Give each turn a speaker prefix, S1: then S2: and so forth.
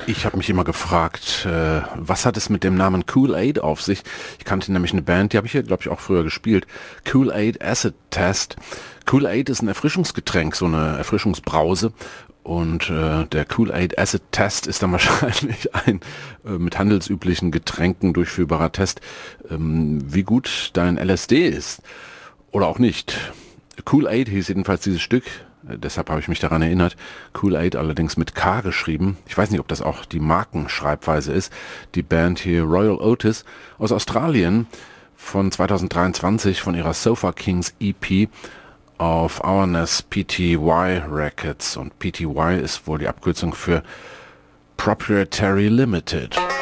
S1: Ich habe mich immer gefragt, was hat es mit dem Namen Kool-Aid auf sich? Ich kannte nämlich eine Band, die habe ich hier, glaube ich, auch früher gespielt. Kool-Aid Acid Test. Kool-Aid ist ein Erfrischungsgetränk, so eine Erfrischungsbrause. Und der Kool-Aid Acid Test ist dann wahrscheinlich ein mit handelsüblichen Getränken durchführbarer Test, wie gut dein LSD ist. Oder auch nicht. Kool-Aid hieß jedenfalls dieses Stück. Deshalb habe ich mich daran erinnert. Kool-Aid allerdings mit K geschrieben. Ich weiß nicht, ob das auch die Markenschreibweise ist. Die Band hier Royal Otis aus Australien von 2023 von ihrer Sofa Kings EP auf Ourness PTY Records. Und PTY ist wohl die Abkürzung für Proprietary Limited.